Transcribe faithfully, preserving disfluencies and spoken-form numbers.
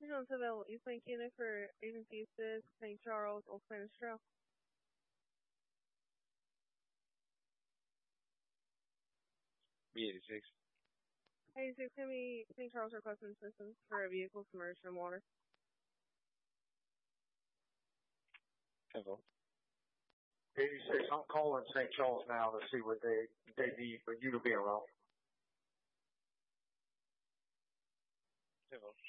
Regional available East Lake unit for Agency six, Saint Charles, Old Spanish Trail. B eighty-six. eighty-six, Hemi, Saint Charles requesting assistance for a vehicle submerged in water. Info. eighty-six, I'm calling Saint Charles now to see what they, they need for you to be around. Info.